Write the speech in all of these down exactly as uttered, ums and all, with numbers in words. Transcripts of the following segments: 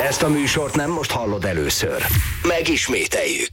Ezt a műsort nem most hallod először. Megismételjük.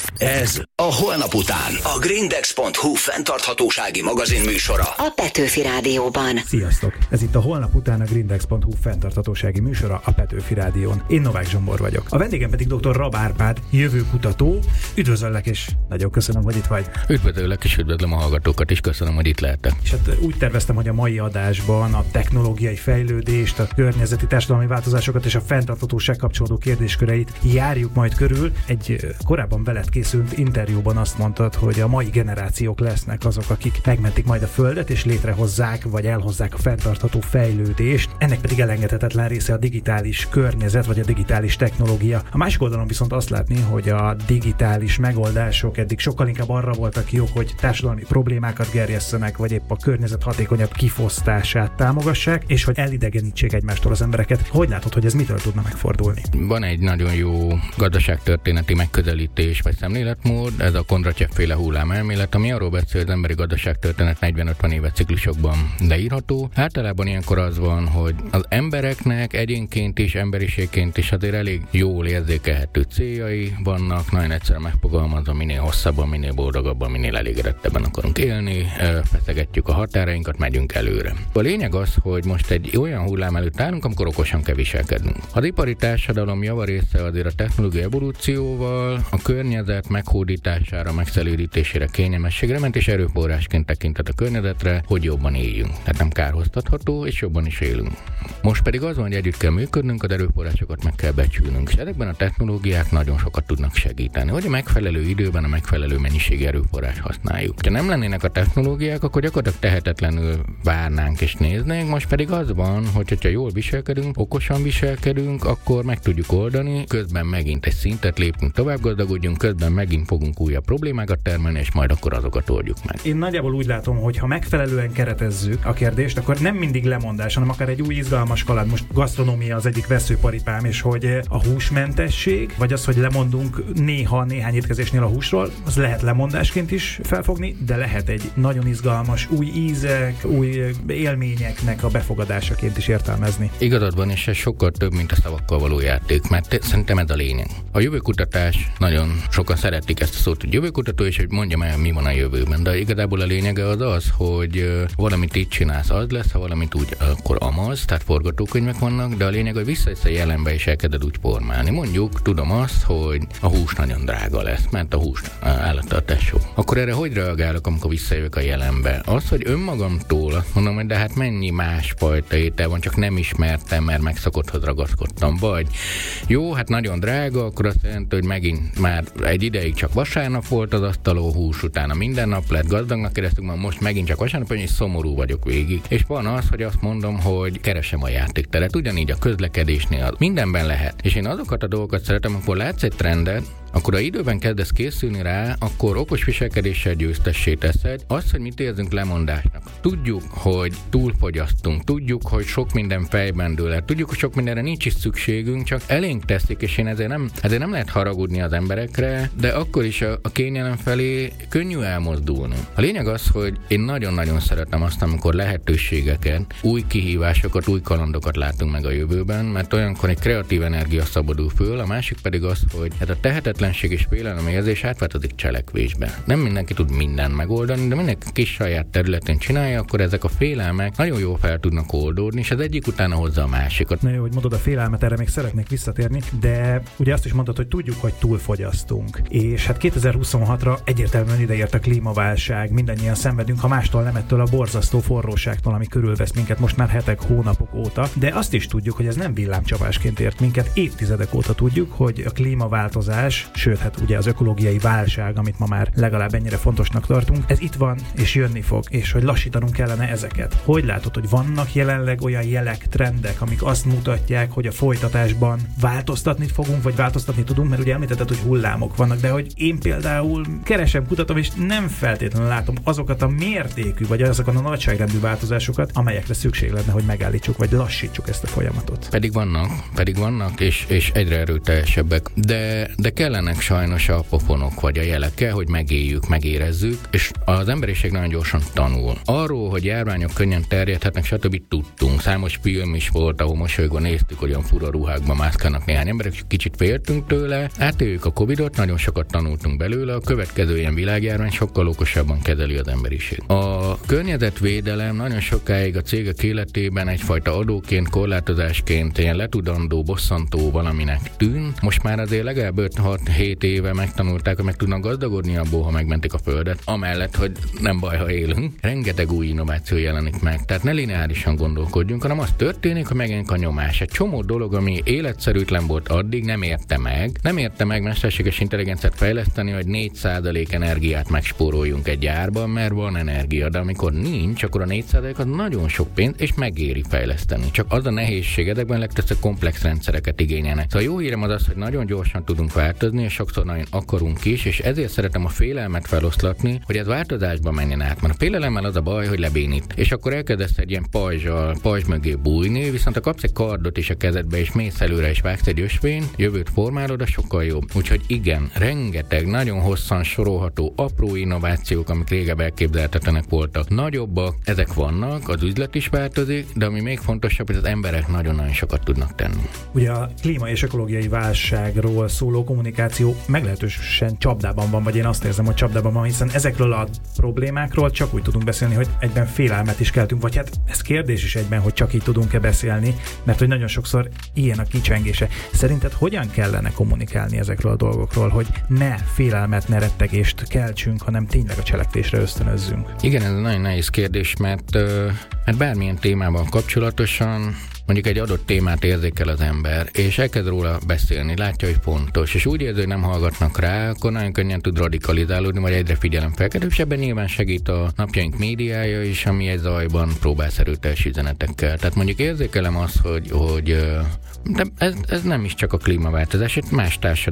Ez a Holnap után a Grindex pont hu fenntarthatósági magazin műsora a Petőfi Rádióban. Sziasztok! Ez itt a Holnap után a Grindex pont hu fenntarthatósági műsora a Petőfi Rádión. Én Novák Zsombor vagyok. A vendégem pedig dr. Rab Árpád, jövőkutató. Üdvözöllek, és nagyon köszönöm, hogy itt vagy. Üdvözöllek, és üdvözlöm a hallgatókat, és köszönöm, hogy itt lehetek. És hát úgy terveztem, hogy a mai adásban a technológiai fejlődést, a környezeti társadalmi változásokat és a fenntarthatóság kapcsolódó kérdésköreit járjuk majd körül. Egy korábban veled készült interjúban azt mondtad, hogy a mai generációk lesznek azok, akik megmentik majd a Földet, és létrehozzák, vagy elhozzák a fenntartható fejlődést. Ennek pedig elengedhetetlen része a digitális környezet, vagy a digitális technológia. A másik oldalon viszont azt látni, hogy a digitális megoldások eddig sokkal inkább arra voltak jók, hogy társadalmi problémákat gerjesszenek, vagy épp a környezet hatékonyabb kifosztását támogassák, és hogy elidegenítsék egymástól az embereket. Hogy látod, hogy ez mitől tudna megfordulni? Van egy nagyon jó gazdaságtörténeti megközelítés vagy szemléletmód, ez a Kondratyev-féle hullámelmélet, ami arról beszél, hogy az emberi gazdaságtörténet negyven-ötven éves ciklusokban leírható. Általában ilyenkor az van, hogy az embereknek egyénként is, emberiségként is azért elég jól érzékelhető céljai vannak, nagyon egyszerűen megfogalmazva, minél hosszabban, minél boldogabban, minél elégedettebben akarunk élni, feszegetjük a határainkat, megyünk előre. A lényeg az, hogy most egy olyan hullám előtt állunk, amikor okosan kell viselkednünk. Az ipari társadalom javarésze azért a technológiai evolúcióval, a környezet meghódítására, megszelídítésére, kényelmességre ment, és erőforrásként tekintett a környezetre, hogy jobban éljünk. Tehát nem kárhoztatható, és jobban is élünk. Most pedig az van, hogy együtt kell működnünk, az erőforrásokat meg kell becsülnünk, és ezekben a technológiák nagyon sokat tudnak segíteni, hogy a megfelelő időben a megfelelő mennyiségű erőforrás használjuk. Ha nem lennének a technológiák, akkor gyakorlatilag tehetetlenül várnánk és néznénk, most pedig az van, hogy hogyha jól viselkedünk, okosan viselkedünk, akkor meg tudjuk oldani, közben megint egy szintet lépünk, tovább gazdagodjunk, közben megint fogunk újabb problémákat termelni, és majd akkor azokat oldjuk meg. Én nagyjából úgy látom, hogy ha megfelelően keretezzük a kérdést, akkor nem mindig lemondás, hanem akár egy új izgalmas kaland. Most gasztronómia az egyik veszőparipám, és hogy a húsmentesség, vagy az, hogy lemondunk néha néhány étkezésnél a húsról, az lehet lemondásként is felfogni, de lehet egy nagyon izgalmas új ízek, új élményeknek a befogadásaként is értelmezni. Igazad van, és ez sokkal több, mint a szavakkal való játék, mert szerintem ez a lényeg. A jövőkutatás, nagyon sokan szeretik ezt a szót, hogy jövőkutató, és hogy mondjam el, mi van a jövőben. De igazából a lényege az az, hogy valamit így csinálsz, az lesz, ha valamit úgy, akkor amaz, tehát forgatókönyvek vannak, de a lényeg, hogy visszajössz a jelenbe, és elkezded úgy formálni. Mondjuk, tudom azt, hogy a hús nagyon drága lesz, mert a hús állattartás jó. Akkor erre hogy reagálok, amikor visszajövök a jelenbe? Az, hogy önmagamtól azt mondom, hogy de hát mennyi másfajta étel van, csak nem ismertem, mert megszokotthoz ragaszkodtam. Vagy jó, hát nagyon drága, akkor azt jelenti, hogy megint már egy ideig csak vasárnap volt az asztaló hús, utána minden nap lett, gazdagnak keresztül, már most megint csak vasárnap, és szomorú vagyok végig. És van az, hogy azt mondom, hogy keresem a játékteret. Ugyanígy a közlekedésnél mindenben lehet. És én azokat a dolgokat szeretem, amikor látsz egy trendet, akkor ha időben kezdesz készülni rá, akkor okos viselkedéssel győztessé teszed. Az, hogy mit érzünk lemondásnak. Tudjuk, hogy túlfogyasztunk, tudjuk, hogy sok minden fejben dől el, tudjuk, hogy sok mindenre nincs is szükségünk, csak elénk teszik, és én ezért nem, ezért nem lehet haragudni az emberekre, de akkor is a, a kényelem felé könnyű elmozdulni. A lényeg az, hogy én nagyon-nagyon szeretem azt, amikor lehetőségeket, új kihívásokat, új kalandokat látunk meg a jövőben, mert olyankor egy kreatív energia szabadul föl, a másik pedig az, hogy ez a tehetetlenség és félelemérzés átváltozik cselekvésbe. Nem mindenki tud mindent megoldani, de mindenki kis saját területén csinálja, akkor ezek a félelmek nagyon jól fel tudnak oldódni, és az egyik utána hozza a másikat. Na jó, hogy mondod a félelmet, erre még szeretnék visszatérni, de ugye azt is mondtad, hogy tudjuk, hogy túlfogyasztunk. És hát kétezer-huszonhatra egyértelműen ideért a klímaválság, mindannyian szenvedünk, ha mástól nem ettől a borzasztó forróságtól, ami körülvesz minket most már hetek, hónapok óta, de azt is tudjuk, hogy ez nem villámcsapásként ért minket, évtizedek óta tudjuk, hogy a klímaváltozás, sőt, hát ugye az ökológiai válság, amit ma már legalább ennyire fontosnak tartunk, ez itt van, és jönni fog, és hogy lassítanunk kellene ezeket. Hogy látod, hogy vannak jelenleg olyan jelek, trendek, amik azt mutatják, hogy a folytatásban változtatni fogunk, vagy változtatni tudunk, mert ugye említetted, hogy hullámok vannak, de hogy én például keresem, kutatom, és nem feltétlenül látom azokat a mértékű, vagy azokat a nagyságrendű változásokat, amelyekre szükség lenne, hogy megállítsuk, vagy lassítsuk ezt a folyamatot. Pedig vannak, pedig vannak, és, és egyre erőteljesebbek. De, de kellene ennek sajnos a pofonok vagy a jeleke, hogy megéljük, megérezzük, és az emberiség nagyon gyorsan tanul. Arról, hogy járványok könnyen terjedhetnek, stb. Tudtunk. Számos film is volt, ahol mosolygva néztük, hogy olyan fura ruhákban mászkálnak néhány emberek, kicsit féltünk tőle. Átéljük a Covidot, nagyon sokat tanultunk belőle, a következő ilyen világjárvány sokkal okosabban kezeli az emberiség. A környezetvédelem nagyon sokáig a cégek életében egyfajta adóként, korlátozásként ilyen letudandó, bosszantó valaminek tűnt. Most már azért legalább öt-hat-hét éve megtanulták, hogy meg tudnak gazdagodni abból, ha megmentik a földet, amellett, hogy nem baj, ha élünk. Rengeteg új innováció jelenik meg, tehát ne lineárisan gondolkodjunk, hanem az történik, hogy megjelenik a nyomás. Egy csomó dolog, ami életszerűtlen volt addig, nem érte meg. Nem érte meg mesterséges intelligenciát fejleszteni, hogy négy százalék energiát megspóroljunk egy árban, mert van energia, de amikor nincs, akkor a négy százalék az nagyon sok pénz, és megéri fejleszteni. Csak az a nehézség, ezekben legtöbbször komplex rendszereket igényelnek. Szóval jó hírem az az, hogy nagyon gyorsan tudunk változni, és sokszor nagyon akarunk is, és ezért szeretem a félelmet feloszlatni, hogy ez változásba menjen át. Mert a félelemmel az a baj, hogy lebénít. És akkor elkezdesz egy ilyen pajzsal, pajzs mögé bújni, viszont ha kapsz egy kardot is a kezedbe, és mész előre, és vágsz egy ösvényt, jövőt formálod, az sokkal jobb. Úgyhogy igen, rengeteg, nagyon hosszan sorolható apró innovációk, amik régebb elképzelhetetlenek voltak, nagyobbak, ezek vannak, az üzlet is változik, de ami még fontosabb, hogy az emberek nagyon-nagyon sokat tudnak tenni. Ugye a klíma és ökológiai válságról szóló kommunikáció meglehetősen csapdában van, vagy én azt érzem, hogy csapdában van, hiszen ezekről a problémákról csak úgy tudunk beszélni, hogy egyben félelmet is keltünk, vagy hát ez kérdés is egyben, hogy csak így tudunk-e beszélni, mert hogy nagyon sokszor ilyen a kicsengése. Szerinted hogyan kellene kommunikálni ezekről a dolgokról, hogy ne félelmet, ne rettegést keltsünk, hanem tényleg a cselekvésre ösztönözzünk? Igen, ez egy nagyon nehéz kérdés, mert, mert bármilyen témával kapcsolatosan mondjuk egy adott témát érzékel az ember, és elkezd róla beszélni, látja, hogy fontos, és úgy érzi, hogy nem hallgatnak rá, akkor nagyon könnyen tud radikalizálódni, vagy egyre figyelemfelkeltő, és ebben nyilván segít a napjaink médiája is, ami egy zajban próbálsz erőteljes üzenetekkel. Tehát mondjuk érzékelem azt, hogy, hogy de ez, ez nem is csak a klímaváltozás, egy más társadalom